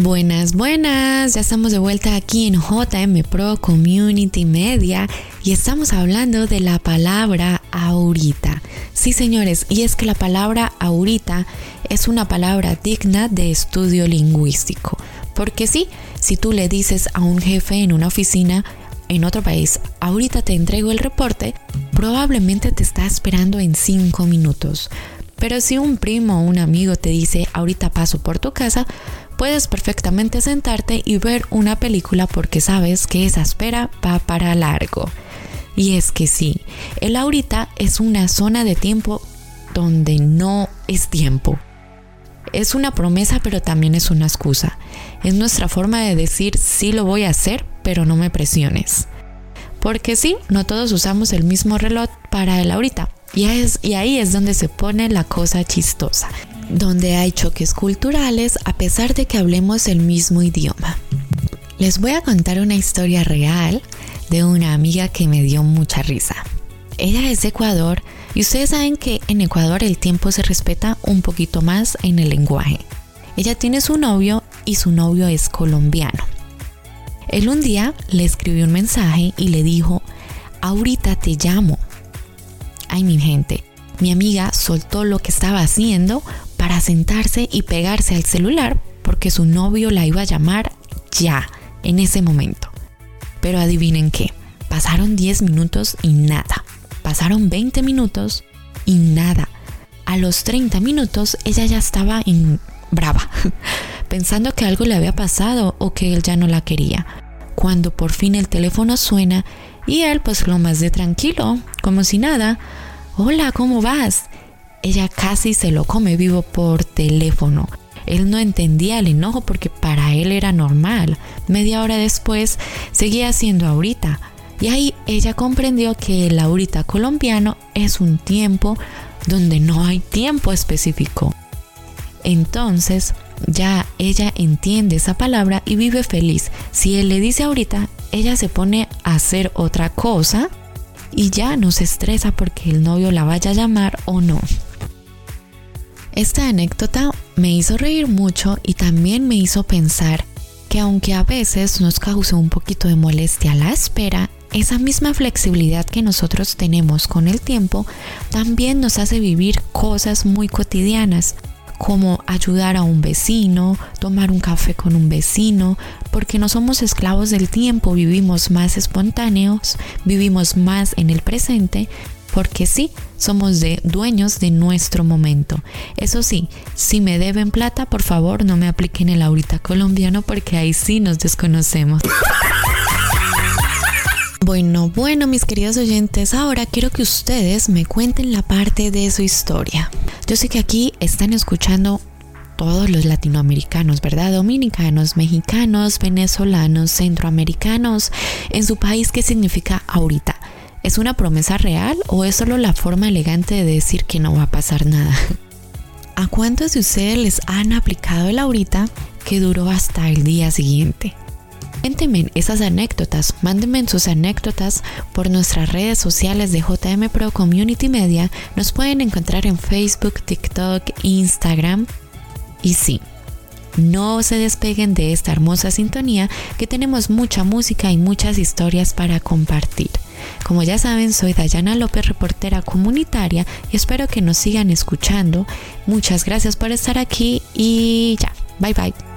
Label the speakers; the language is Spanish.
Speaker 1: Buenas, buenas, ya estamos de vuelta aquí en JM Pro Community Media y estamos hablando de la palabra ahorita. Sí, señores, y es que la palabra ahorita es una palabra digna de estudio lingüístico. Porque sí, si tú le dices a un jefe en una oficina en otro país, ahorita te entrego el reporte, probablemente te está esperando en 5 minutos. Pero si un primo o un amigo te dice ahorita paso por tu casa, puedes perfectamente sentarte y ver una película porque sabes que esa espera va para largo. Y es que sí, el ahorita es una zona de tiempo donde no es tiempo. Es una promesa, pero también es una excusa. Es nuestra forma de decir sí lo voy a hacer, pero no me presiones. Porque sí, no todos usamos el mismo reloj para el ahorita. Y ahí es donde se pone la cosa chistosa, donde hay choques culturales a pesar de que hablemos el mismo idioma. Les voy a contar una historia real de una amiga que me dio mucha risa. Ella es de Ecuador y ustedes saben que en Ecuador el tiempo se respeta un poquito más en el lenguaje. Ella tiene su novio y su novio es colombiano. Él un día le escribió un mensaje y le dijo, ahorita te llamo. Ay, mi gente, mi amiga soltó lo que estaba haciendo para sentarse y pegarse al celular porque su novio la iba a llamar ya, en ese momento. Pero adivinen qué, pasaron 10 minutos y nada. Pasaron 20 minutos y nada. A los 30 minutos ella ya estaba brava, pensando que algo le había pasado o que él ya no la quería. Cuando por fin el teléfono suena y él pues lo más de tranquilo, como si nada. Hola, ¿cómo vas? Ella casi se lo come vivo por teléfono. Él no entendía el enojo porque para él era normal. Media hora después seguía siendo ahorita. Y ahí ella comprendió que el ahorita colombiano es un tiempo donde no hay tiempo específico. Entonces ya ella entiende esa palabra y vive feliz. Si él le dice ahorita, ella se pone a hacer otra cosa y ya no se estresa porque el novio la vaya a llamar o no. Esta anécdota me hizo reír mucho y también me hizo pensar que aunque a veces nos cause un poquito de molestia la espera, esa misma flexibilidad que nosotros tenemos con el tiempo también nos hace vivir cosas muy cotidianas, como ayudar a un vecino, tomar un café con un vecino, porque no somos esclavos del tiempo, vivimos más espontáneos, vivimos más en el presente, porque sí, somos dueños de nuestro momento. Eso sí, si me deben plata, por favor no me apliquen el ahorita colombiano porque ahí sí nos desconocemos. Bueno, mis queridos oyentes, ahora quiero que ustedes me cuenten la parte de su historia. Yo sé que aquí están escuchando todos los latinoamericanos, ¿verdad? Dominicanos, mexicanos, venezolanos, centroamericanos. En su país, ¿qué significa ahorita? ¿Es una promesa real o es solo la forma elegante de decir que no va a pasar nada? ¿A cuántos de ustedes les han aplicado el ahorita que duró hasta el día siguiente? Cuéntenme esas anécdotas, mándenme sus anécdotas por nuestras redes sociales de JM Pro Community Media. Nos pueden encontrar en Facebook, TikTok, Instagram. Y sí, no se despeguen de esta hermosa sintonía que tenemos mucha música y muchas historias para compartir. Como ya saben, soy Dayana López, reportera comunitaria, y espero que nos sigan escuchando. Muchas gracias por estar aquí y ya, bye bye.